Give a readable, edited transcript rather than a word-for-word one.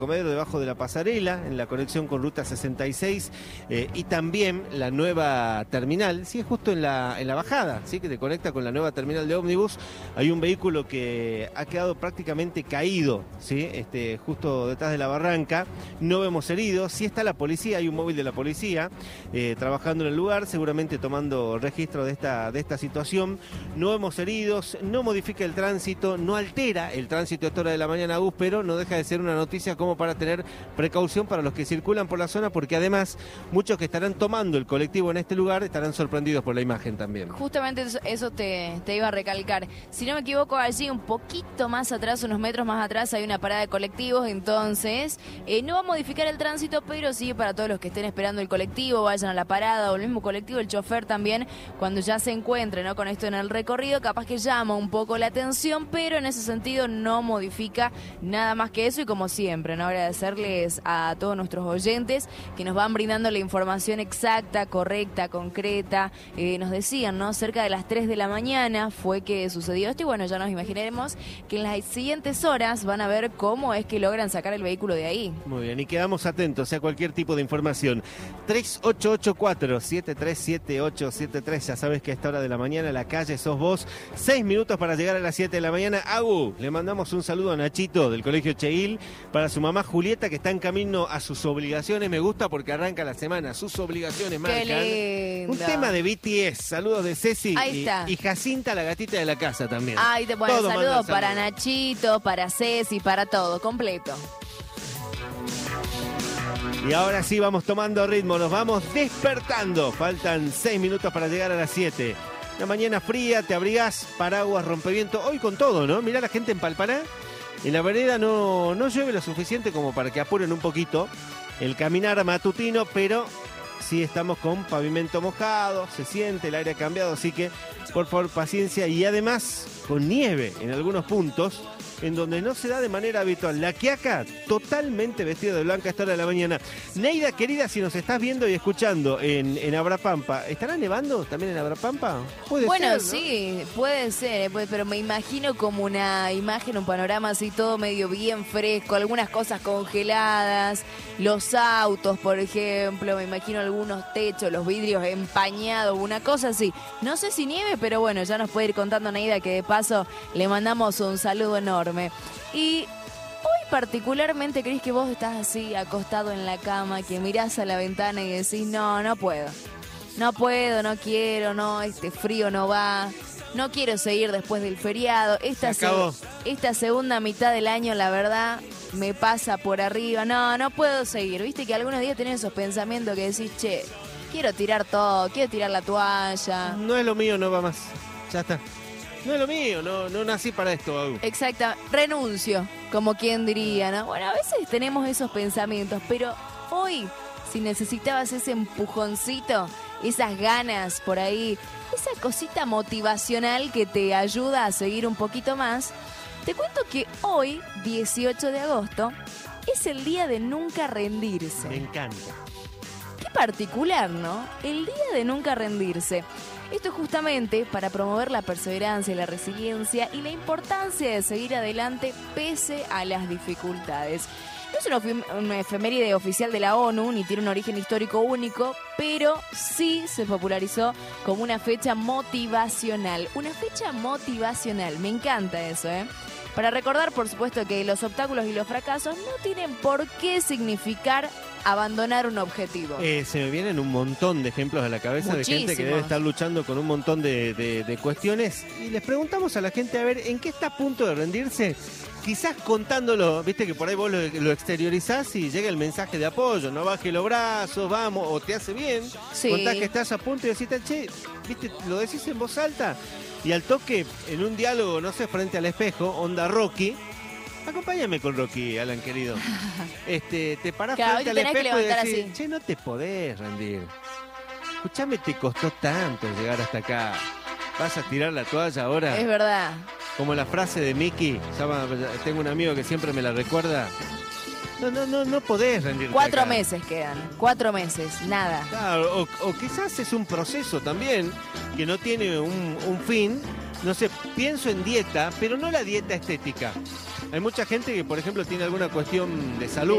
Comedero debajo de la pasarela, en la conexión con Ruta 66, y también la nueva terminal, sí, es justo en la bajada, sí, que te conecta con la nueva terminal de ómnibus. Hay un vehículo que ha quedado prácticamente caído, sí, justo detrás de la barranca. No vemos heridos, sí está la policía, hay un móvil de la policía trabajando en el lugar, seguramente tomando registro de esta situación. No vemos heridos, no modifica el tránsito, no altera el tránsito a esta hora de la mañana, Gus, pero no deja de ser una noticia como para tener precaución para los que circulan por la zona, porque además muchos que estarán tomando el colectivo en este lugar estarán sorprendidos por la imagen también. Justamente eso te iba a recalcar. Si no me equivoco, allí un poquito más atrás, unos metros más atrás, hay una parada de colectivos, entonces no va a modificar el tránsito, pero sí para todos los que estén esperando el colectivo, vayan a la parada, o el mismo colectivo, el chofer también, cuando ya se encuentre, ¿no?, con esto en el recorrido, capaz que llama un poco la atención, pero en ese sentido no modifica nada más que eso. Y como siempre, ¿no?, agradecerles a todos nuestros oyentes que nos van brindando la información exacta, correcta, concreta. Nos decían, ¿no?, cerca de las 3 de la mañana fue que sucedió esto, y bueno, ya nos imaginaremos que en las siguientes horas van a ver cómo es que logran sacar el vehículo de ahí. Muy bien, y quedamos atentos a cualquier tipo de información. 3884-737873, ya sabes que a esta hora de la mañana la calle sos vos. 6 minutos para llegar a las 7 de la mañana. Agu, le mandamos un saludo a Nachito del Colegio Cheil, para su mamá Julieta, que está en camino a sus obligaciones. Me gusta porque arranca la semana, sus obligaciones marcan. Qué lindo. Un tema de BTS, saludos de Ceci y Jacinta, la gatita de la casa también. Ahí te ponen saludos para Nachito, para Ceci, para todo, completo. Y ahora sí vamos tomando ritmo, nos vamos despertando. Faltan 6 minutos para llegar a las 7. Una mañana fría, te abrigás, paraguas, rompeviento. Hoy con todo, ¿no? Mirá la gente en Palpará. En la vereda no llueve lo suficiente como para que apuren un poquito el caminar matutino, pero sí estamos con pavimento mojado, se siente, el aire ha cambiado, así que por favor paciencia, y además con nieve en algunos puntos en donde no se da de manera habitual. La Quiaca totalmente vestida de blanca a esta hora de la mañana. Neida, querida, si nos estás viendo y escuchando en Abrapampa, ¿estará nevando también en Abrapampa? Puede ser, ¿no? Sí, puede ser, pero me imagino como una imagen, un panorama así todo medio bien fresco, algunas cosas congeladas, los autos, por ejemplo, me imagino algunos techos, los vidrios empañados, una cosa así. No sé si nieve, pero bueno, ya nos puede ir contando Neida, que de paso le mandamos un saludo enorme. Y hoy particularmente, ¿crees que vos estás así acostado en la cama, que mirás a la ventana y decís, no puedo, no quiero, no, este frío no va, no quiero seguir después del feriado, esta segunda mitad del año, la verdad, me pasa por arriba, no puedo seguir? Viste que algunos días tenés esos pensamientos que decís, che, quiero tirar todo, quiero tirar la toalla. No es lo mío, no va más, ya está. No es lo mío, no nací para esto, Agu. Exacto, renuncio, como quien diría, ¿no? Bueno, a veces tenemos esos pensamientos, pero hoy, si necesitabas ese empujoncito, esas ganas por ahí, esa cosita motivacional que te ayuda a seguir un poquito más, te cuento que hoy, 18 de agosto, es el día de nunca rendirse. Me encanta. Qué particular, ¿no? El día de nunca rendirse. Esto es justamente para promover la perseverancia, la resiliencia y la importancia de seguir adelante pese a las dificultades. No es una efeméride oficial de la ONU, ni tiene un origen histórico único, pero sí se popularizó como una fecha motivacional. Una fecha motivacional, me encanta eso, ¿eh? Para recordar, por supuesto, que los obstáculos y los fracasos no tienen por qué significar abandonar un objetivo. Se me vienen un montón de ejemplos a la cabeza. Muchísimos. De gente que debe estar luchando con un montón de cuestiones. Y les preguntamos a la gente, a ver, ¿en qué está a punto de rendirse? Quizás contándolo, viste que por ahí vos lo exteriorizás y llega el mensaje de apoyo, no bajes los brazos, vamos, o te hace bien. Sí. Contás que estás a punto y decís, che, viste, lo decís en voz alta. Y al toque, en un diálogo, no sé, frente al espejo, onda Rocky. Acompáñame con Rocky, Alan, querido. Te parás frente al espejo y decís, che, no te podés rendir. Escuchame, te costó tanto llegar hasta acá. ¿Vas a tirar la toalla ahora? Es verdad. Como la frase de Mickey, tengo un amigo que siempre me la recuerda. No podés rendirte 4 acá. meses quedan, 4 meses, nada. Claro, o quizás es un proceso también que no tiene un fin. No sé, pienso en dieta, pero no la dieta estética. Hay mucha gente que, por ejemplo, tiene alguna cuestión de salud.